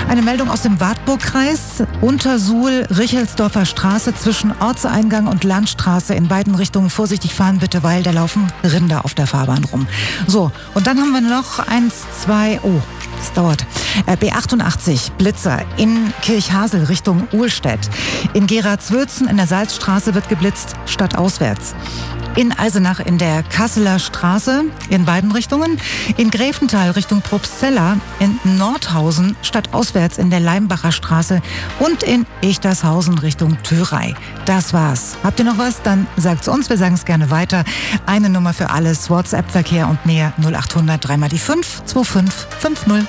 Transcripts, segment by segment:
Eine Meldung aus dem Wartburgkreis. Untersuhl-Richelsdorfer Straße zwischen Ortseingang und Landstraße in beiden Richtungen. Vorsichtig fahren bitte, weil da laufen Rinder auf der Fahrbahn rum. So, und dann haben wir noch das dauert. B88 Blitzer in Kirchhasel Richtung Uhlstedt. In Gera-Zwölzen in der Salzstraße wird geblitzt, stadtauswärts. In Eisenach in der Kasseler Straße in beiden Richtungen. In Gräfenthal Richtung Probstzella. In Nordhausen stadtauswärts in der Leimbacher Straße. Und in Echtershausen Richtung Thürey. Das war's. Habt ihr noch was? Dann sagt's uns. Wir sagen es gerne weiter. Eine Nummer für alles. WhatsApp-Verkehr und mehr 0800 3 mal die 5 2550.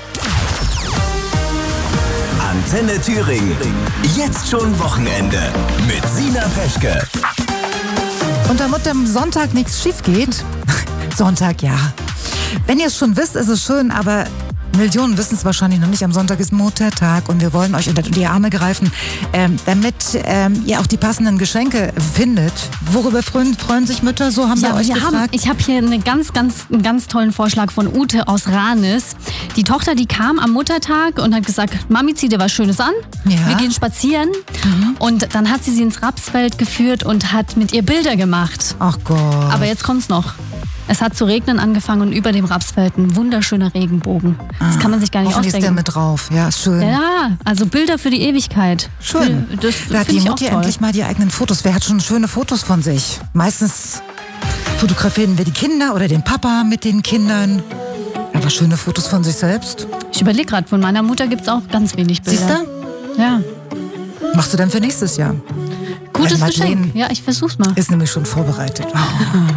Antenne Thüringen. Jetzt schon Wochenende mit Sina Peschke. Und damit am Sonntag nichts schief geht, Sonntag ja. Wenn ihr es schon wisst, ist es schön, aber Millionen wissen es wahrscheinlich noch nicht. Am Sonntag ist Muttertag und wir wollen euch unter die Arme greifen, damit ihr auch die passenden Geschenke findet. Worüber freuen sich Mütter? So haben wir euch gefragt. Ich habe hier einen ganz tollen Vorschlag von Ute aus Ranis. Die Tochter, die kam am Muttertag und hat gesagt, Mami, zieh dir was Schönes an. Ja. Wir gehen spazieren. Und dann hat sie ins Rapsfeld geführt und hat mit ihr Bilder gemacht. Ach Gott. Aber jetzt kommt's noch. Es hat zu regnen angefangen und über dem Rapsfeld ein wunderschöner Regenbogen. Das kann man sich gar nicht ausdenken. Ist der mit drauf? Ja, ist schön. Ja, also Bilder für die Ewigkeit. Schön. Da hat die Mutti endlich mal die eigenen Fotos. Wer hat schon schöne Fotos von sich? Meistens fotografieren wir die Kinder oder den Papa mit den Kindern. Aber schöne Fotos von sich selbst. Ich überlege gerade, von meiner Mutter gibt es auch ganz wenig Bilder. Siehst du? Ja. Machst du dann für nächstes Jahr? Gutes Geschenk. Ja, ich versuch's mal. Ist nämlich schon vorbereitet.